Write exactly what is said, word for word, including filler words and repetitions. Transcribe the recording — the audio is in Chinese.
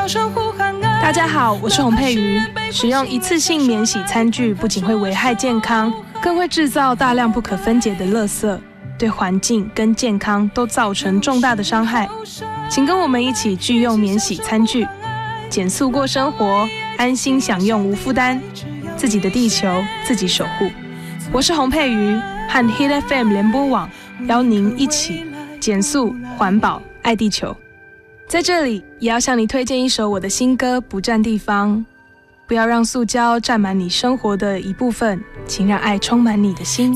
大家好，我是洪佩瑜。使用一次性免洗餐具不仅会危害健康，更会制造大量不可分解的垃圾，对环境跟健康都造成重大的伤害。请跟我们一起拒用免洗餐具，减速过生活，安心享用无负担，自己的地球自己守护。我是洪佩瑜，和 Hit F M 联播网邀您一起减速环保爱地球。在这里也要向你推荐一首我的新歌《不占地方》。不要让塑胶占满你生活的一部分，请让爱充满你的心。